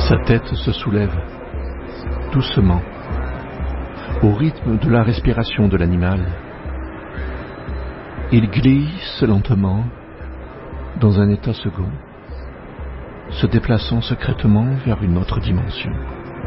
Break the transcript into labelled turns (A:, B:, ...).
A: Sa tête se soulève, doucement, au rythme de la respiration de l'animal. Il glisse lentement dans un état second, se déplaçant secrètement vers une autre dimension.